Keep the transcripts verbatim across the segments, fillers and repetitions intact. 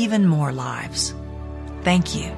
even more lives. Thank you.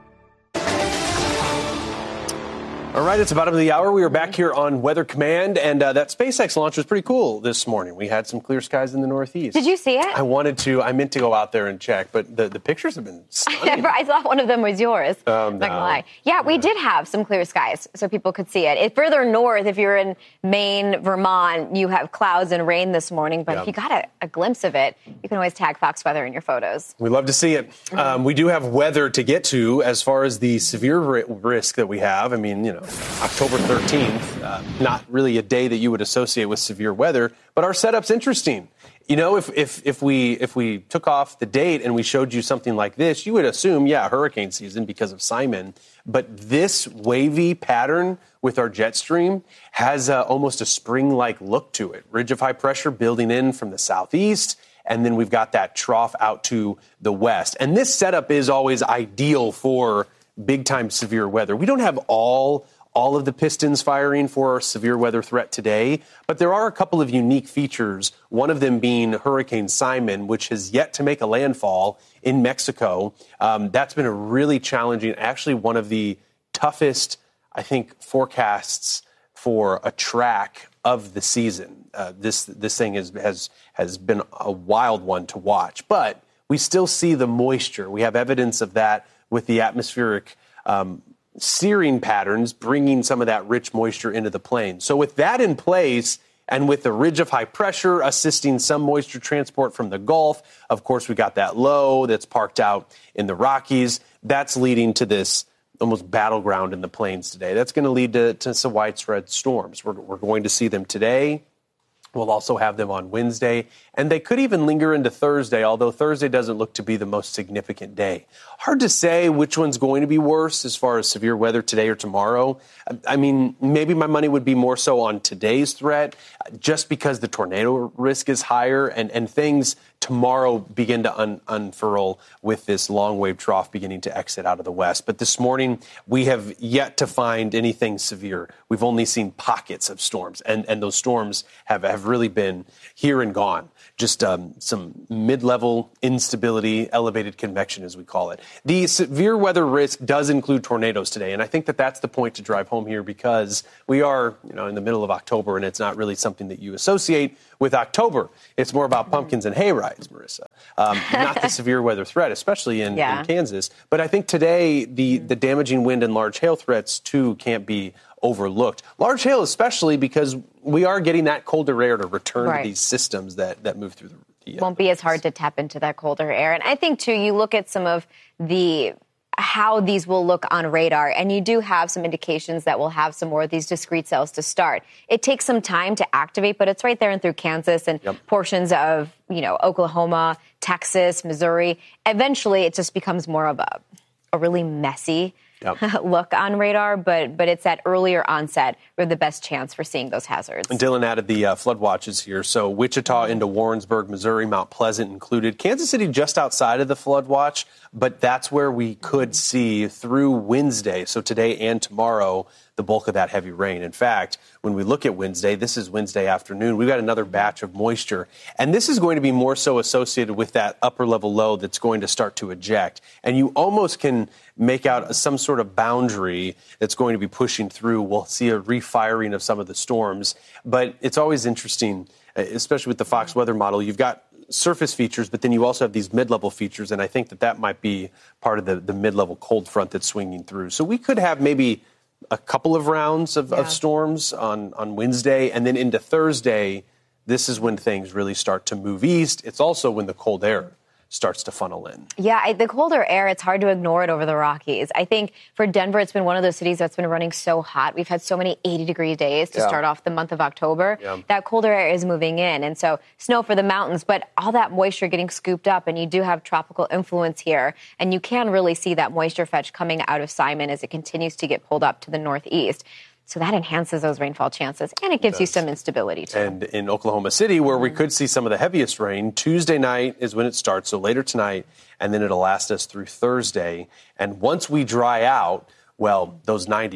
All right, it's about of the hour. We are back here on Weather Command, and uh, that SpaceX launch was pretty cool this morning. We had some clear skies in the Northeast. Did you see it? I wanted to. I meant to go out there and check, but the, the pictures have been stunning. I thought one of them was yours. Um, I'm not no. gonna lie. Yeah, we did have some clear skies, so people could see it. It further north, if you're in Maine, Vermont, you have clouds and rain this morning. But Yep. if you got a, a glimpse of it, you can always tag Fox Weather in your photos. We love to see it. Mm-hmm. Um, we do have weather to get to as far as the severe ri- risk that we have. I mean, you know, October thirteenth, uh, not really a day that you would associate with severe weather, but our setup's interesting. You know, if, if, if we if we took off the date and we showed you something like this, you would assume, yeah, hurricane season because of Simon. But this wavy pattern with our jet stream has uh, almost a spring-like look to it. Ridge of high pressure building in from the southeast, and then we've got that trough out to the west. And this setup is always ideal for big-time severe weather. We don't have all all of the pistons firing for our severe weather threat today, but there are a couple of unique features, one of them being Hurricane Simon, which has yet to make a landfall in Mexico. Um, that's been a really challenging, actually one of the toughest, I think, forecasts for a track of the season. Uh, this this thing is, has has been a wild one to watch, but we still see the moisture. We have evidence of that with the atmospheric um, searing patterns, bringing some of that rich moisture into the plain. So with that in place, and with the ridge of high pressure assisting some moisture transport from the Gulf, of course, we got that low that's parked out in the Rockies. That's leading to this almost battleground in the plains today. That's going to lead to, to some widespread storms. We're, we're going to see them today. We'll also have them on Wednesday, and they could even linger into Thursday, although Thursday doesn't look to be the most significant day. Hard to say which one's going to be worse as far as severe weather today or tomorrow. I mean, maybe my money would be more so on today's threat, just because the tornado risk is higher, and, and things tomorrow begin to un- unfurl with this long wave trough beginning to exit out of the west. But this morning, we have yet to find anything severe. We've only seen pockets of storms, and, and those storms have, have really been here and gone. Just um, some mid-level instability, elevated convection, as we call it. The severe weather risk does include tornadoes today, and I think that that's the point to drive home here, because we are, you know, in the middle of October, and it's not really something that you associate with October. It's more about pumpkins and hay rides, Marissa, um, not the severe weather threat, especially in, yeah. in Kansas. But I think today the, the damaging wind and large hail threats, too, can't be overlooked. Large hail especially because we are getting that colder air to return right. to these systems that, that move through the... the Won't be as hard to tap into that colder air. And I think, too, you look at some of the... how these will look on radar, and you do have some indications that we'll have some more of these discrete cells to start. It takes some time to activate, but it's right there and through Kansas and yep. portions of, you know, Oklahoma, Texas, Missouri. Eventually, it just becomes more of a, a really messy yep. look on radar, but but it's that earlier onset where the best chance for seeing those hazards. And Dylan added the uh, flood watches here. So Wichita into Warrensburg, Missouri, Mount Pleasant included. Kansas City just outside of the flood watch, but that's where we could see through Wednesday, so today and tomorrow, the bulk of that heavy rain. In fact, when we look at Wednesday, this is Wednesday afternoon, we've got another batch of moisture. And this is going to be more so associated with that upper level low that's going to start to eject. And you almost can make out some sort of boundary that's going to be pushing through. We'll see a refiring of some of the storms. But it's always interesting, especially with the Fox weather model. You've got surface features, but then you also have these mid-level features. And I think that that might be part of the, the mid-level cold front that's swinging through. So we could have maybe a couple of rounds of, yeah. of storms on, on Wednesday, and then into Thursday, this is when things really start to move east. It's also when the cold air starts to funnel in. Yeah, I, the colder air, it's hard to ignore it over the Rockies. I think for Denver, it's been one of those cities that's been running so hot. We've had so many eighty-degree days to yeah. start off the month of October. Yeah. That colder air is moving in, and so snow for the mountains, but all that moisture getting scooped up, and you do have tropical influence here, and you can really see that moisture fetch coming out of Simon as it continues to get pulled up to the northeast. So that enhances those rainfall chances, and it gives it you some instability, too. And in Oklahoma City, where we could see some of the heaviest rain, Tuesday night is when it starts, so later tonight, and then it'll last us through Thursday. And once we dry out, well, those nineties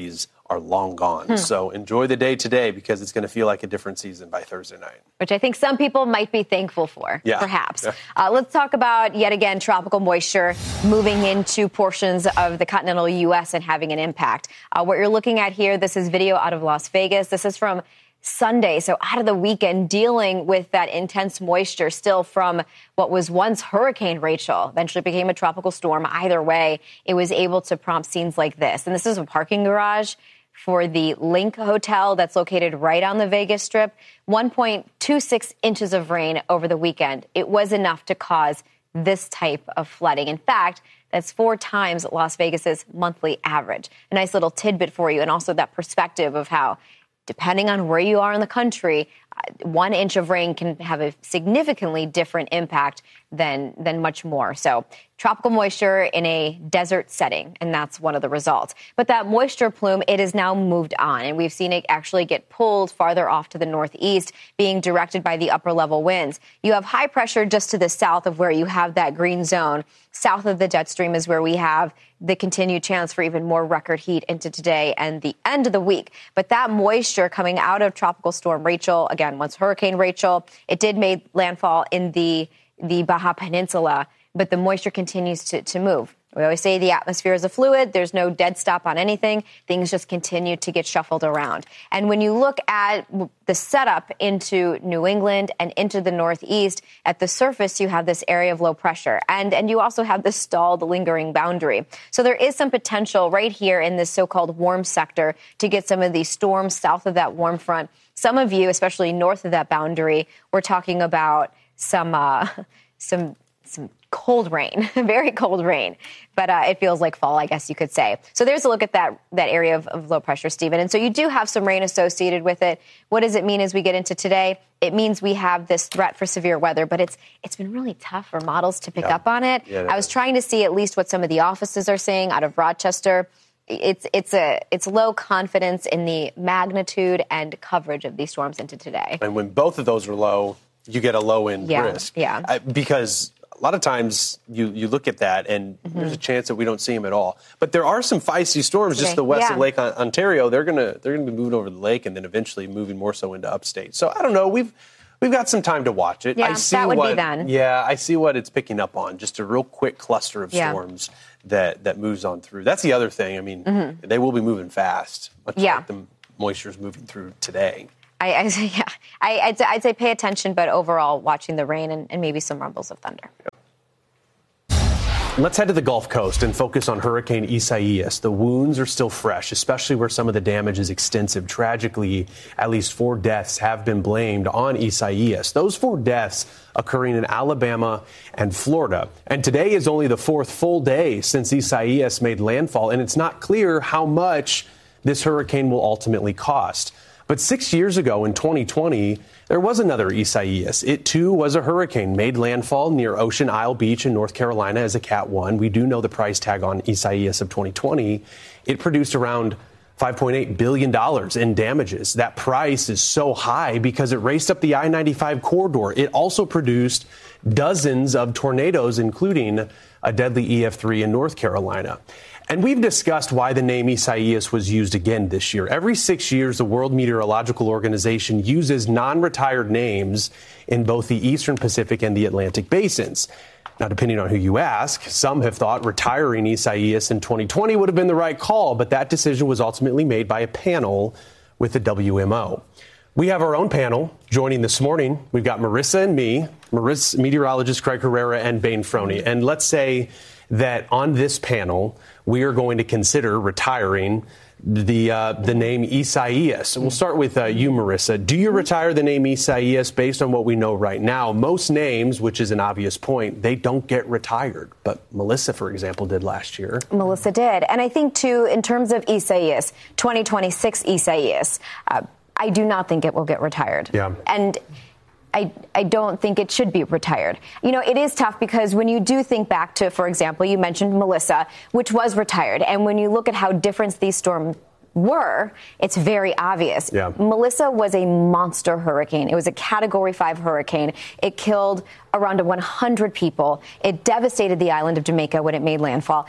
are long gone. Hmm. So enjoy the day today because it's going to feel like a different season by Thursday night. Which I think some people might be thankful for, yeah. perhaps. Yeah. Uh, let's talk about, yet again, tropical moisture moving into portions of the continental U S and having an impact. Uh, what you're looking at here, this is video out of Las Vegas. This is from Sunday, so out of the weekend, dealing with that intense moisture still from what was once Hurricane Rachel, eventually became a tropical storm. Either way, it was able to prompt scenes like this. And this is a parking garage for the Link Hotel that's located right on the Vegas Strip. one point two six inches of rain over the weekend. It was enough to cause this type of flooding. In fact, that's four times Las Vegas's monthly average. A nice little tidbit for you, and also that perspective of how, depending on where you are in the country, one inch of rain can have a significantly different impact than than much more. So tropical moisture in a desert setting, and that's one of the results. But that moisture plume, it has now moved on, and we've seen it actually get pulled farther off to the northeast, being directed by the upper level winds. You have high pressure just to the south of where you have that green zone. South of the jet stream is where we have the continued chance for even more record heat into today and the end of the week. But that moisture coming out of Tropical Storm Rachel, again, once Hurricane Rachel, it did make landfall in the, the Baja Peninsula, but the moisture continues to, to move. We always say the atmosphere is a fluid. There's no dead stop on anything. Things just continue to get shuffled around. And when you look at the setup into New England and into the Northeast, at the surface, you have this area of low pressure. And, and you also have this stalled, lingering boundary. So there is some potential right here in this so-called warm sector to get some of these storms south of that warm front. Some of you, especially north of that boundary, we're talking about some, uh, some, some cold rain, very cold rain, but uh, it feels like fall, I guess you could say. So there's a look at that that area of, of low pressure, Stephen. And so you do have some rain associated with it. What does it mean as we get into today? It means we have this threat for severe weather, but it's it's been really tough for models to pick yeah. up on it. Yeah, I was trying to see at least what some of the offices are saying out of Rochester. It's it's a it's low confidence in the magnitude and coverage of these storms into today. And when both of those are low, you get a low end yeah, risk. Yeah, I, because a lot of times you, you look at that and mm-hmm. there's a chance that we don't see them at all. But there are some feisty storms just okay. the west yeah. of Lake Ontario. They're gonna they're gonna be moving over the lake and then eventually moving more so into upstate. So I don't know. We've we've got some time to watch it. Yeah, I see that would what, be then. Yeah, I see what it's picking up on. Just a real quick cluster of yeah. storms that that moves on through. That's the other thing. I mean, mm-hmm. they will be moving fast, much yeah. like the moisture's moving through today. I, I yeah, I, I'd, I'd say pay attention, but overall watching the rain and, and maybe some rumbles of thunder. Yep. Let's head to the Gulf Coast and focus on Hurricane Isaias. The wounds are still fresh, especially where some of the damage is extensive. Tragically, at least four deaths have been blamed on Isaias. Those four deaths occurring in Alabama and Florida. And today is only the fourth full day since Isaias made landfall, and it's not clear how much this hurricane will ultimately cost. But six years ago in twenty twenty, there was another Isaias. It, too, was a hurricane, made landfall near Ocean Isle Beach in North Carolina as a Cat one. We do know the price tag on Isaias of twenty twenty. It produced around five point eight billion dollars in damages. That price is so high because it raced up the I ninety-five corridor. It also produced dozens of tornadoes, including a deadly E F three in North Carolina. And we've discussed why the name Isaias was used again this year. Every six years, the World Meteorological Organization uses non-retired names in both the Eastern Pacific and the Atlantic basins. Now, depending on who you ask, some have thought retiring Isaias in twenty twenty would have been the right call, but that decision was ultimately made by a panel with the W M O. We have our own panel joining this morning. We've got Marissa and me, Marissa, meteorologist Craig Herrera and Bane Frohney. And let's say that on this panel, we are going to consider retiring the uh, the name Isaias. We'll start with uh, you, Marissa. Do you retire the name Isaias based on what we know right now? Most names, which is an obvious point, they don't get retired. But Melissa, for example, did last year. Melissa did. And I think, too, in terms of Isaias, twenty twenty-six Isaias, uh, I do not think it will get retired. Yeah. And I, I don't think it should be retired. You know, it is tough because when you do think back to, for example, you mentioned Melissa, which was retired. And when you look at how different these storms were, it's very obvious. Yeah. Melissa was a monster hurricane. It was a Category five hurricane. It killed around one hundred people. It devastated the island of Jamaica when it made landfall.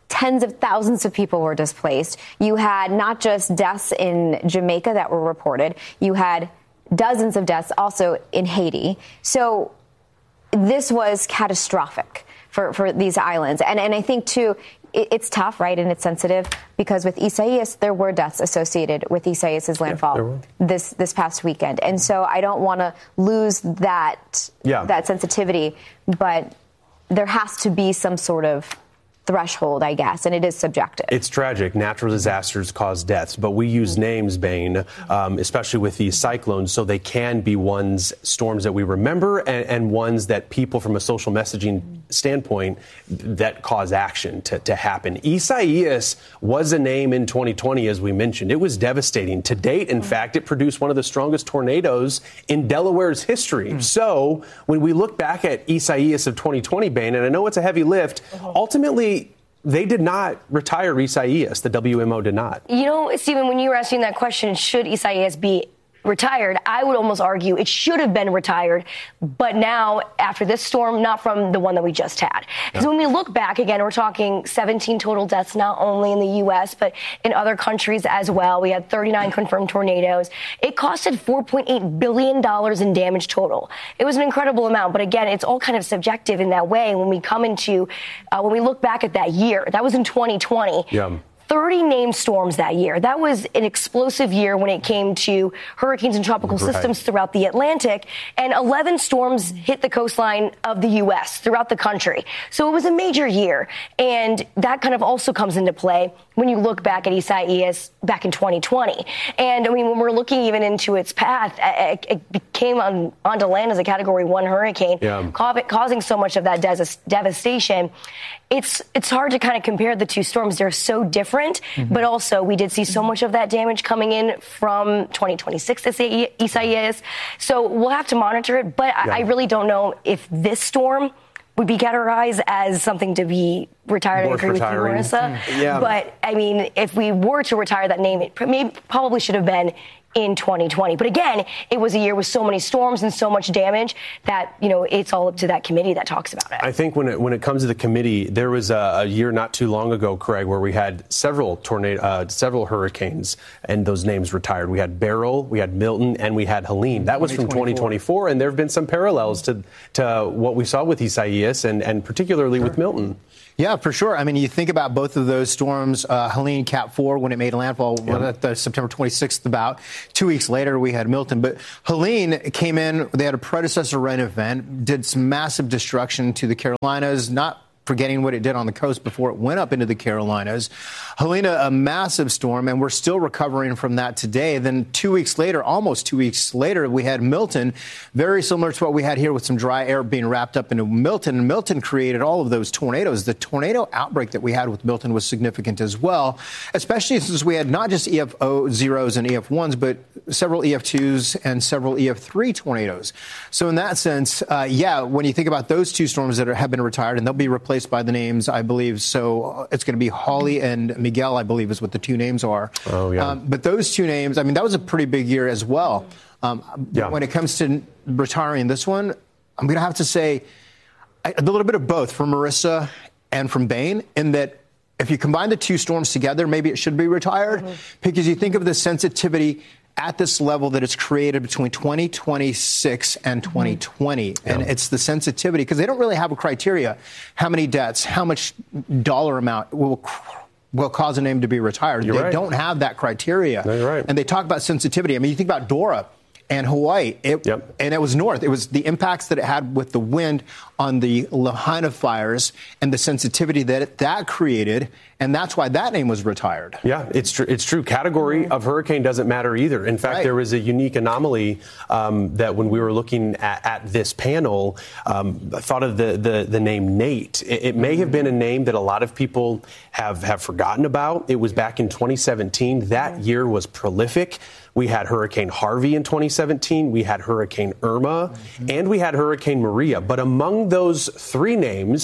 tens of thousands of people were displaced. You had not just deaths in Jamaica that were reported, you had dozens of deaths also in Haiti. So this was catastrophic for, for these islands. And, and I think, too, it, it's tough, right, and it's sensitive, because with Isaias, there were deaths associated with Isaias's landfall yeah, this this past weekend. And so I don't want to lose that yeah. that sensitivity, but there has to be some sort of threshold, I guess, and it is subjective. It's tragic. Natural disasters cause deaths, but we use names, Bane, um, especially with these cyclones, so they can be ones, storms that we remember, and, and ones that people from a social messaging standpoint that cause action to, to happen. Isaias was a name in twenty twenty, as we mentioned. It was devastating. To date, in fact, it produced one of the strongest tornadoes in Delaware's history. Mm. So when we look back at Isaias of twenty twenty, Bane, and I know it's a heavy lift, uh-huh. ultimately, they did not retire Isaias. The W M O did not. You know, Stephen, when you were asking that question, should Isaias be retired, I would almost argue it should have been retired, but now, after this storm, not from the one that we just had. Because yeah. when we look back, again, we're talking seventeen total deaths, not only in the U S, but in other countries as well. We had thirty-nine confirmed tornadoes. It costed four point eight billion dollars in damage total. It was an incredible amount, but again, it's all kind of subjective in that way. When we come into, uh, when we look back at that year, that was in twenty twenty. Yeah. thirty named storms that year. That was an explosive year when it came to hurricanes and tropical right. systems throughout the Atlantic, and eleven storms hit the coastline of the U S throughout the country. So it was a major year, and that kind of also comes into play when you look back at Isaias back in twenty twenty. And I mean, when we're looking even into its path, it came on onto land as a Category One hurricane, yeah. causing so much of that des- devastation. It's it's hard to kind of compare the two storms. They're so different, mm-hmm. but also we did see so much of that damage coming in from twenty twenty-six Isaias. So we'll have to monitor it, but yeah. I, I really don't know if this storm would be categorized as something to be retired. I agree retiring. with you, Marissa. Mm-hmm. Yeah. But, I mean, if we were to retire that name, it maybe, probably should have been in twenty twenty. But again, it was a year with so many storms and so much damage that, you know, it's all up to that committee that talks about it. I think when it, when it comes to the committee, there was a, a year not too long ago, Craig, where we had several tornado, uh, several hurricanes, and those names retired. We had Beryl, we had Milton, and we had Helene. That was from twenty twenty-four, and there have been some parallels to to what we saw with Isaias, and, and particularly sure. with Milton. Yeah, for sure. I mean, you think about both of those storms, uh, Helene, Cat four, when it made landfall, yeah. the September twenty-sixth about. Two weeks later, we had Milton. But Helene came in, they had a predecessor rain event, did some massive destruction to the Carolinas, not forgetting what it did on the coast before it went up into the Carolinas. Helene, a massive storm, and we're still recovering from that today. Then two weeks later, almost two weeks later, we had Milton, very similar to what we had here with some dry air being wrapped up into Milton. And Milton created all of those tornadoes. The tornado outbreak that we had with Milton was significant as well, especially since we had not just E F zeros and E F ones, but several E F twos and several E F three tornadoes. So in that sense, uh, yeah, when you think about those two storms that are, have been retired, and they'll be replaced by the names, I believe. So it's going to be Holly and Miguel, I believe, is what the two names are. Oh, yeah. Um, but those two names, I mean, that was a pretty big year as well. Um, yeah. When it comes to retiring this one, I'm going to have to say a little bit of both from Marissa and from Bane, in that if you combine the two storms together, maybe it should be retired, mm-hmm. because you think of the sensitivity at this level that it's created between twenty twenty-six and twenty twenty. Mm-hmm. And yeah. it's the sensitivity, because they don't really have a criteria. How many deaths, how much dollar amount will will cause a name to be retired. You're they right. don't have that criteria. No, you're right. And they talk about sensitivity. I mean, you think about Dora and Hawaii, it, yep. and it was north. It was the impacts that it had with the wind on the Lahaina fires and the sensitivity that it, that created, and that's why that name was retired. Yeah, it's true. It's true. Category of hurricane doesn't matter either. In fact, right. there was a unique anomaly um, that when we were looking at, at this panel, um, I thought of the, the, the name Nate. It, it may have been a name that a lot of people have, have forgotten about. It was back in twenty seventeen. That year was prolific. We had Hurricane Harvey in twenty seventeen, we had Hurricane Irma, mm-hmm. and we had Hurricane Maria. But among those three names,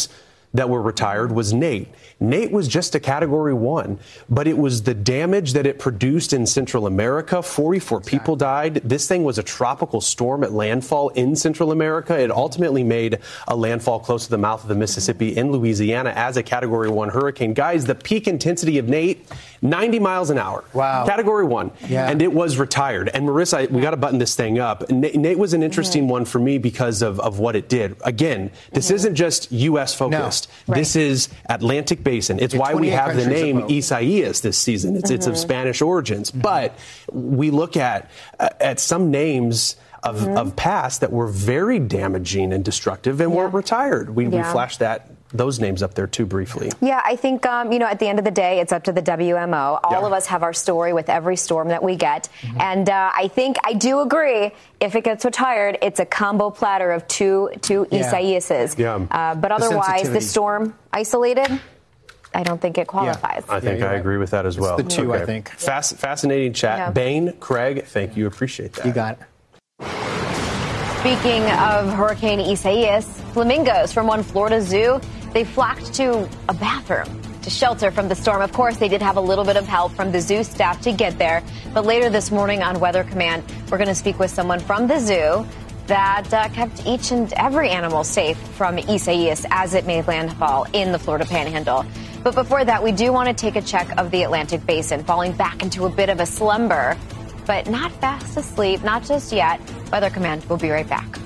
that were retired was Nate. Nate was just a category one, but it was the damage that it produced in Central America. forty-four people died. This thing was a tropical storm at landfall in Central America. It ultimately made a landfall close to the mouth of the Mississippi in Louisiana as a category one hurricane. Guys, the peak intensity of Nate, ninety miles an hour. Wow. Category one. Yeah. And it was retired. And Marissa, we got to button this thing up. Nate, Nate was an interesting mm-hmm. one for me because of, of what it did. Again, this mm-hmm. isn't just U S focused. No. This right. is Atlantic Basin. It's why we have the name Isaias this season. It's, mm-hmm. it's of Spanish origins. Mm-hmm. But we look at uh, at some names of, mm-hmm. of past that were very damaging and destructive and yeah. weren't retired. We, yeah. we flashed that those names up there too briefly. Yeah, I think, um, you know, at the end of the day, it's up to the W M O. All yeah. of us have our story with every storm that we get. Mm-hmm. And uh, I think I do agree, if it gets retired, it's a combo platter of two, two yeah. Isaiases. Yeah. Uh, but otherwise, the, the storm isolated, I don't think it qualifies. Yeah. I think yeah, I agree with that as well. It's the two, okay. I think. Fas- fascinating chat. Yeah. Bain, Craig, thank you. Appreciate that. You got it. Speaking of Hurricane Isaias, flamingos from one Florida zoo, they flocked to a bathroom to shelter from the storm. Of course, they did have a little bit of help from the zoo staff to get there. But later this morning on Weather Command, we're going to speak with someone from the zoo that uh, kept each and every animal safe from Isaias as it made landfall in the Florida Panhandle. But before that, we do want to take a check of the Atlantic Basin, falling back into a bit of a slumber, but not fast asleep, not just yet. Weather Command will be right back.